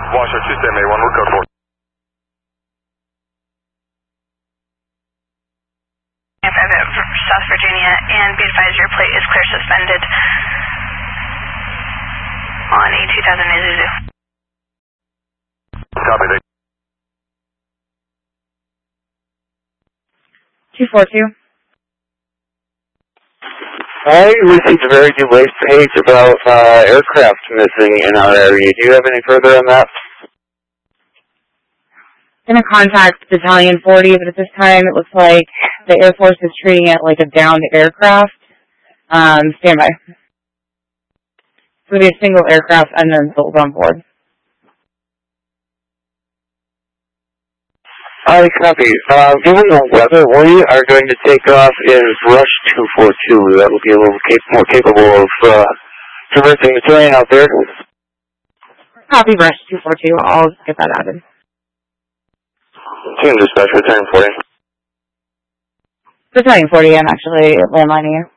Washoe, Tuesday, May 1, we're code 4. South Virginia, and be advised your plate is clear suspended on a 2000 Isuzu. Copy that. 242. I received a very delayed page about aircraft missing in our area. Do you have any further on that? Going to contact Battalion 40, but at this time it looks like the Air Force is treating it like a downed aircraft. Stand by. It's going to be a single aircraft, unknown souls on board. I copy. Given the weather, we are going to take off in Rush 242. That will be a little more capable of traversing the terrain out there. Copy, Rush 242. I'll get that added. Team dispatch, return 40. Battalion 40, I'm actually landlining you.